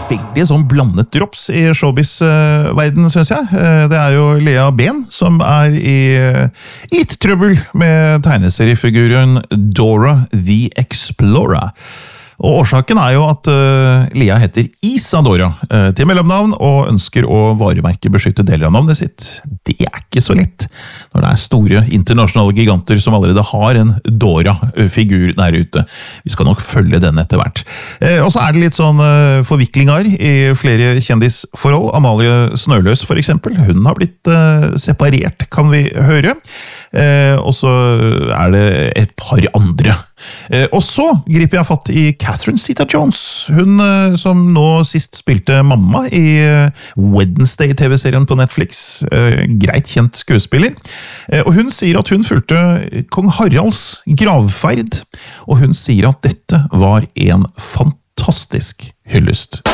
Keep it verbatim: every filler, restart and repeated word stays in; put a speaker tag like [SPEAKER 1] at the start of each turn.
[SPEAKER 1] veldig sånn blandet drops i showbiz-verden, synes jeg. Det er jo Lea Ben som er i litt trøbbel med tegneseriefiguren Dora the Explorer. Og årsaken er jo at uh, Lea heter Isadora uh, til mellomnavn og ønsker å varemerkebeskytte deler av navnet sitt. Det er ikke så lett når det er store internasjonale giganter som allerede har en Dora-figur der ute. Vi skal nok følge den etter hvert. Uh, og så er det litt sånn uh, forviklinger i flere kjendisforhold. Amalie Snøløs for eksempel, hun har blitt uh, separert, kan vi høre. Uh, og så er det et par andre. Uh, og så griper jeg fatt i Catherine Zeta-Jones, hun uh, som nå sist spilte mamma i uh, Wednesday-T V-serien på Netflix. Uh, greit kjent skuespiller. Uh, og hun sier at hun fulgte kong Haralds gravferd, og hun sier at dette var en fantastisk hyllest.